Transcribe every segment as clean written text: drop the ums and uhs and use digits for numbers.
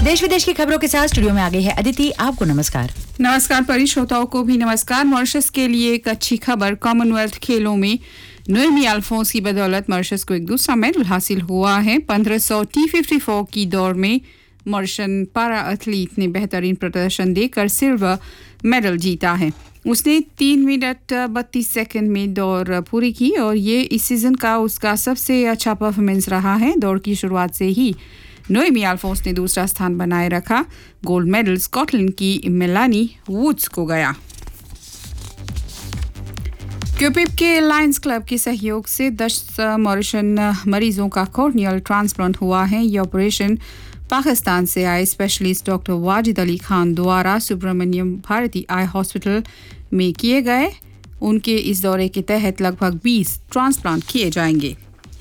देश विदेश की खबरों के साथ स्टूडियो में आ गई है अदिति। आपको नमस्कार। नमस्कार परी, श्रोताओं को भी नमस्कार। मॉरिशस के लिए एक अच्छी खबर। कॉमनवेल्थ खेलों में नोएमी अल्फोंस की बदौलत मॉरिशस को एक दूसरा मेडल हासिल हुआ है। 1500 T54 की दौड़ में मॉरिशन पारा एथलीट ने बेहतरीन प्रदर्शन देकर सिल्वर मेडल जीता है। उसने 3 मिनट 32 सेकंड में दौड़ पूरी की और ये इस सीजन का उसका सबसे अच्छा परफॉर्मेंस रहा है। दौड़ की शुरुआत से ही नोएमी अल्फोंस ने दूसरा स्थान बनाए रखा। गोल्ड मेडल स्कॉटलैंड की मेलानी वुड्स को गया। क्यूपिप के लायंस क्लब के सहयोग से 10 मॉरिशन मरीजों का कॉर्नियल ट्रांसप्लांट हुआ है। ये ऑपरेशन पाकिस्तान से आए स्पेशलिस्ट डॉक्टर वाजिद अली खान द्वारा सुब्रमण्यम भारती आई हॉस्पिटल में किए गए। उनके इस दौरे के तहत लगभग 20 ट्रांसप्लांट किए जाएंगे।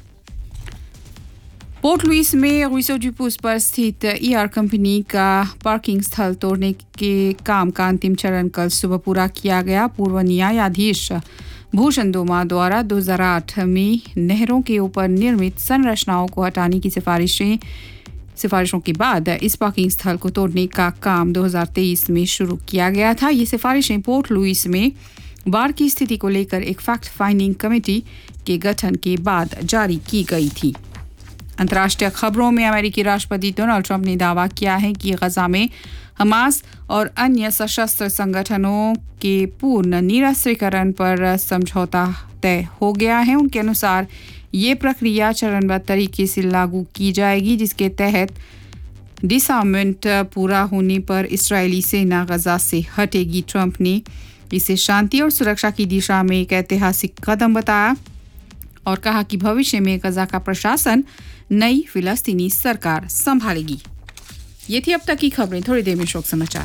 पोर्ट लुइस में रुइसो डिपूस पर स्थित ईआर कंपनी का पार्किंग स्थल तोड़ने के काम का अंतिम चरण कल सुबह पूरा किया गया। पूर्व न्यायाधीश भूषण दोमा द्वारा 2008 में नहरों के ऊपर निर्मित संरचनाओं को हटाने की सिफारिशों के बाद इस पार्किंग स्थल को तोड़ने का काम 2023 में शुरू किया गया था। ये सिफारिशें पोर्ट लुइस में बाढ़ की स्थिति को लेकर एक फैक्ट फाइंडिंग कमेटी के गठन के बाद जारी की गई थी। अंतर्राष्ट्रीय खबरों में अमेरिकी राष्ट्रपति डोनाल्ड ट्रंप ने दावा किया है कि गजा में हमास और अन्य सशस्त्र संगठनों के पूर्ण निरस्त्रीकरण पर समझौता तय हो गया है। उनके अनुसार ये प्रक्रिया चरणबद्ध तरीके से लागू की जाएगी, जिसके तहत डिसआर्ममेंट पूरा होने पर इस्राएली सेना गजा से हटेगी। ट्रंप ने इसे शांति और सुरक्षा की दिशा में एक ऐतिहासिक कदम बताया और कहा कि भविष्य में गजा का प्रशासन नई फिलिस्तीनी सरकार संभालेगी। ये थी अब तक की खबरें। थोड़ी देर में शोक समाचार।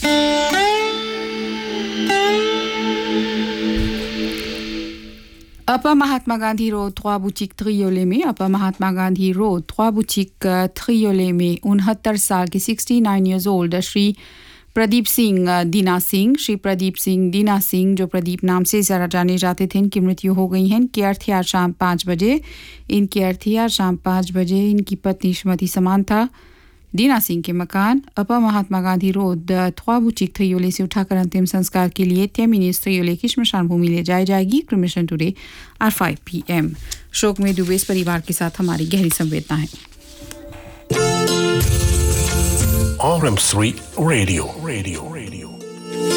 अपर महात्मा गांधी रोड 3 बुटीक त्रियोले में 69 साल के 69 इयर्स ओल्ड श्री प्रदीप सिंह दीना सिंह जो प्रदीप नाम से ज़रा जाने जाते थे, इनकी मृत्यु हो गई है। इनकी अर्थी आज शाम 5 बजे इनकी पत्नी श्रीमती समांथा दीना सिंह के मकान अपर महात्मा गांधी रोड 3 बुटीक त्रियोले से उठाकर अंतिम संस्कार के लिए तेमिनिस त्रियोले की श्मशान भूमि ले जाई जाएगी। Cremation today at 5 PM। शोक में डूबे इस परिवार के साथ हमारी गहरी संवेदना है। RM3 Radio.